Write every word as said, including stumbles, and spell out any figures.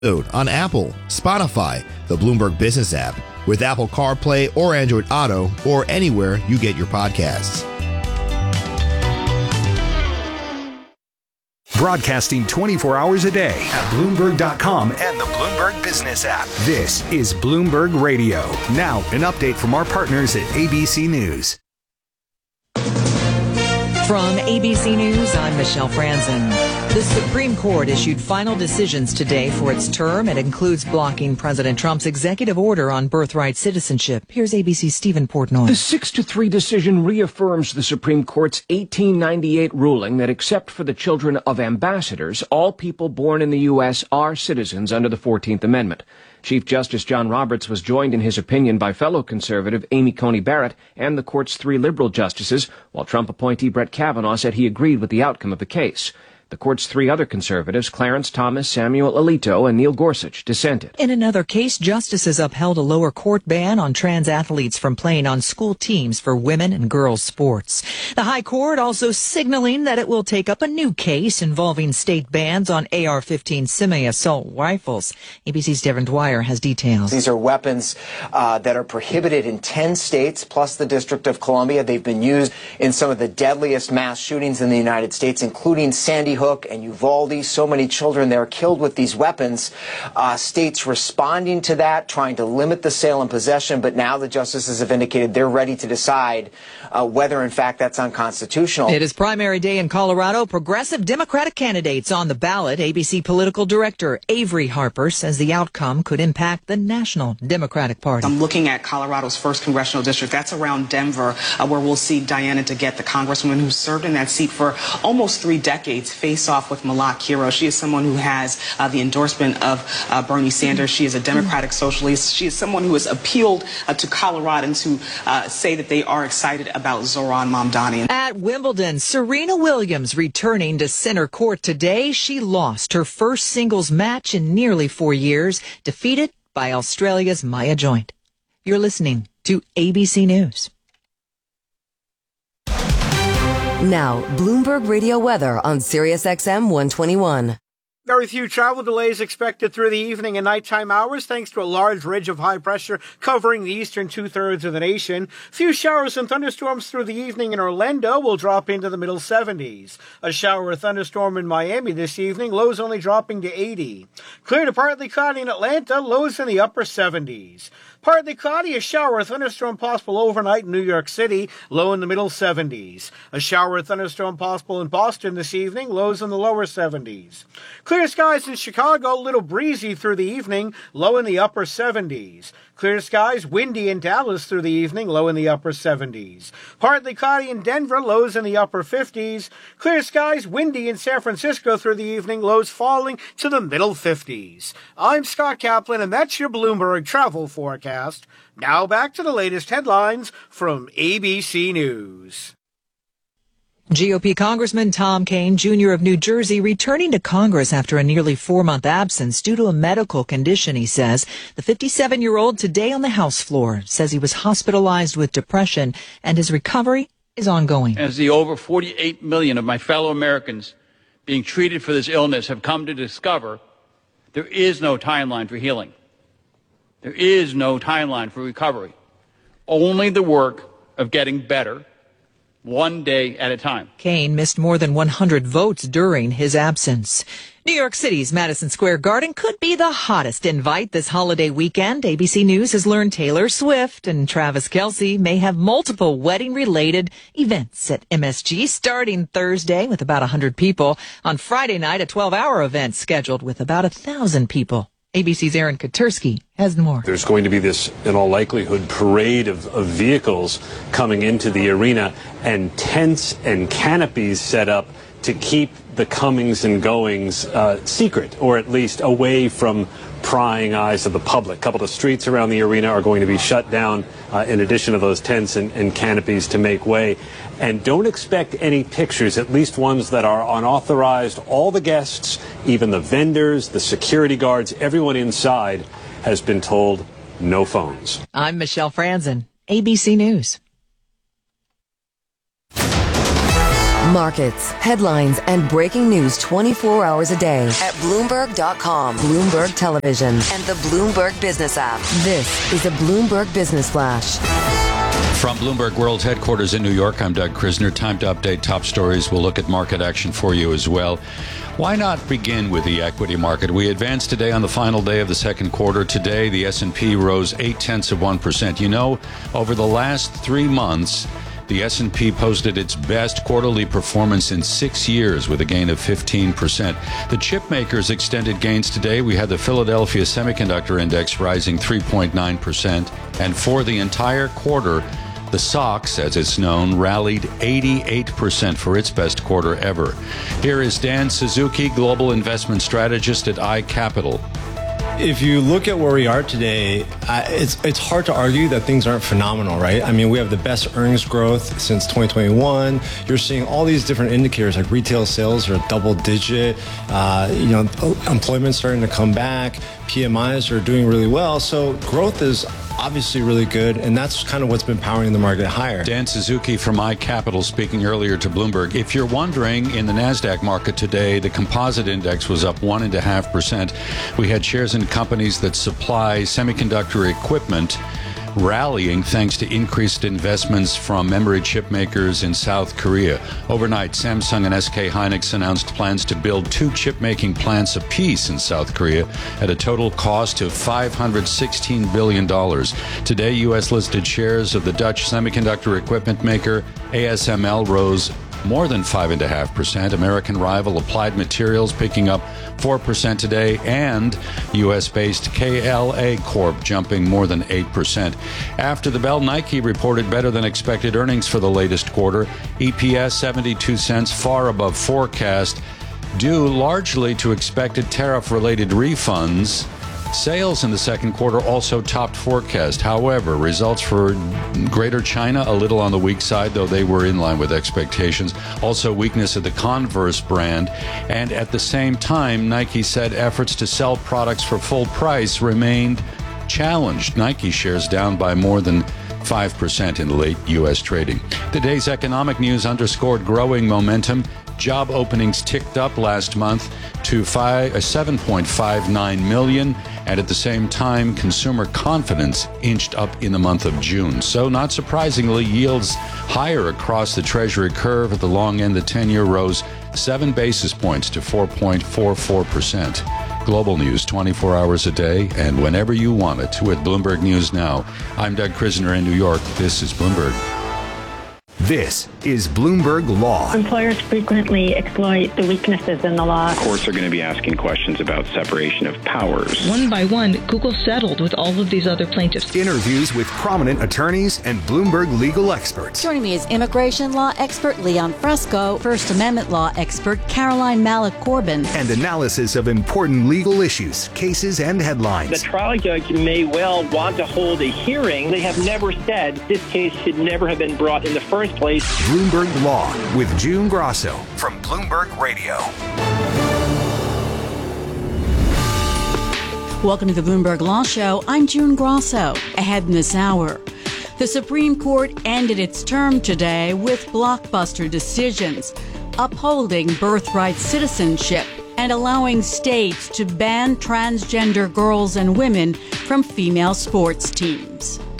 On Apple, Spotify, the Bloomberg Business app, with Apple CarPlay or Android Auto, or anywhere you get your podcasts. Broadcasting twenty-four hours a day at Bloomberg dot com and the Bloomberg Business app. This is Bloomberg Radio. Now, an update from our partners at A B C News. From A B C News, I'm Michelle Franzen. The Supreme Court issued final decisions today for its term. It includes blocking President Trump's executive order on birthright citizenship. Here's A B C's Stephen Portnoy. The six to three decision reaffirms the Supreme Court's eighteen ninety-eight ruling that except for the children of ambassadors, all people born in the U S are citizens under the fourteenth Amendment. Chief Justice John Roberts was joined in his opinion by fellow conservative Amy Coney Barrett and the court's three liberal justices, while Trump appointee Brett Kavanaugh said he agreed with the outcome of the case. The court's three other conservatives, Clarence Thomas, Samuel Alito, and Neil Gorsuch, dissented. In another case, justices upheld a lower court ban on trans athletes from playing on school teams for women and girls sports. The High Court also signaling that it will take up a new case involving state bans on A R fifteen semi-assault rifles. A B C's Devin Dwyer has details. These are weapons uh, that are prohibited in ten states, plus the District of Columbia. They've been used in some of the deadliest mass shootings in the United States, including Sandy Hook and Uvalde. So many children there killed with these weapons. Uh, states responding to that, trying to limit the sale and possession, but now the justices have indicated they're ready to decide uh, whether, in fact, that's unconstitutional. It is primary day in Colorado. Progressive Democratic candidates on the ballot. A B C political director Avery Harper says the outcome could impact the National Democratic Party. I'm looking at Colorado's first congressional district. That's around Denver, uh, where we'll see Diana DeGette, the congresswoman who served in that seat for almost three decades, face off with Malak Hero. She is someone who has uh, the endorsement of uh, Bernie Sanders. She is a Democratic socialist. She is someone who has appealed uh, to Coloradans who uh, say that they are excited about Zohran Mamdani. At Wimbledon, Serena Williams returning to center court today. She lost her first singles match in nearly four years, defeated by Australia's Maya Joint. You're listening to A B C News. Now, Bloomberg Radio weather on Sirius X M one twenty-one. Very few travel delays expected through the evening and nighttime hours thanks to a large ridge of high pressure covering the eastern two-thirds of the nation. Few showers and thunderstorms through the evening in Orlando will drop into the middle seventies. A shower or thunderstorm in Miami this evening, lows only dropping to eighty. Clear to partly cloudy in Atlanta, lows in the upper seventies. Partly cloudy, a shower or thunderstorm possible overnight in New York City, low in the middle seventies. A shower or thunderstorm possible in Boston this evening, lows in the lower seventies. Clear skies in Chicago, little breezy through the evening, low in the upper seventies. Clear skies, windy in Dallas through the evening, low in the upper seventies. Partly cloudy in Denver, lows in the upper fifties. Clear skies, windy in San Francisco through the evening, lows falling to the middle fifties. I'm Scott Kaplan, and that's your Bloomberg travel forecast. Now back to the latest headlines from A B C News. G O P Congressman Tom Kean, Junior of New Jersey, returning to Congress after a nearly four-month absence due to a medical condition, he says. The fifty-seven-year-old today on the House floor says he was hospitalized with depression and his recovery is ongoing. As the over forty-eight million of my fellow Americans being treated for this illness have come to discover, there is no timeline for healing. There is no timeline for recovery. Only the work of getting better, one day at a time. Kean missed more than one hundred votes during his absence. New York City's Madison Square Garden could be the hottest invite this holiday weekend. A B C News has learned Taylor Swift and Travis Kelce may have multiple wedding-related events at M S G starting Thursday with about one hundred people. On Friday night, a twelve-hour event scheduled with about one thousand people. A B C's Aaron Katersky has more. There's going to be this, in all likelihood, parade of, of vehicles coming into the arena and tents and canopies set up to keep the comings and goings uh, secret, or at least away from prying eyes of the public. A couple of streets around the arena are going to be shut down uh, in addition to those tents and, and canopies to make way. And don't expect any pictures, at least ones that are unauthorized. All the guests, even the vendors, the security guards, everyone inside has been told no phones. I'm Michelle Franzen, A B C News. Markets, headlines, and breaking news twenty-four hours a day at Bloomberg dot com, Bloomberg Television, and the Bloomberg Business app. This is a Bloomberg Business Flash. From Bloomberg World Headquarters in New York, I'm Doug Krisner. Time to update top stories. We'll look at market action for you as well. Why not begin with the equity market? We advanced today on the final day of the second quarter. Today, the S and P rose eight tenths of one percent. You know, over the last three months, the S and P posted its best quarterly performance in six years with a gain of fifteen percent. The chip makers extended gains today. We had the Philadelphia Semiconductor Index rising three point nine percent. And for the entire quarter, the S O X, as it's known, rallied eighty-eight percent for its best quarter ever. Here is Dan Suzuki, Global Investment Strategist at iCapital. If you look at where we are today, uh, it's it's hard to argue that things aren't phenomenal, right? I mean, we have the best earnings growth since twenty twenty-one. You're seeing all these different indicators, like retail sales are double digit. Uh, you know, employment's starting to come back. P M Is are doing really well. So growth is obviously really good, and that's kind of what's been powering the market higher. Dan Suzuki from iCapital speaking earlier to Bloomberg. If you're wondering, in the NASDAQ market today, the composite index was up one point five percent. We had shares in companies that supply semiconductor equipment rallying thanks to increased investments from memory chip makers in South Korea. Overnight, Samsung and S K Hynix announced plans to build two chip-making plants apiece in South Korea at a total cost of five hundred sixteen billion dollars. Today, U S-listed shares of the Dutch semiconductor equipment maker A S M L rose more than five point five percent. American rival Applied Materials picking up four percent today, and U S-based K L A Corp jumping more than eight percent. After the bell, Nike reported better than expected earnings for the latest quarter. E P S seventy-two cents, far above forecast, due largely to expected tariff-related refunds. Sales in the second quarter also topped forecast. However, results for Greater China a little on the weak side, though they were in line with expectations. Also weakness of the Converse brand. And at the same time, Nike said efforts to sell products for full price remained challenged. Nike shares down by more than five percent in late U S trading. Today's economic news underscored growing momentum. Job openings ticked up last month to five, seven point five nine million, and at the same time, consumer confidence inched up in the month of June. So not surprisingly, yields higher across the Treasury curve. At the long end, the ten-year rose seven basis points to four point four four percent. Global news twenty-four hours a day and whenever you want it with Bloomberg News Now. I'm Doug Krisner in New York. This is Bloomberg. This is Bloomberg Law. Employers frequently exploit the weaknesses in the law. Courts are going to be asking questions about separation of powers. One by one, Google settled with all of these other plaintiffs. Interviews with prominent attorneys and Bloomberg legal experts. Joining me is immigration law expert Leon Fresco, First Amendment law expert Caroline Malik-Corbin, and analysis of important legal issues, cases, and headlines. The trial judge may well want to hold a hearing. They have never said this case should never have been brought in the first place. Bloomberg Law with June Grosso from Bloomberg Radio. Welcome to the Bloomberg Law Show. I'm June Grosso. Ahead in this hour, the Supreme Court ended its term today with blockbuster decisions, upholding birthright citizenship and allowing states to ban transgender girls and women from female sports teams.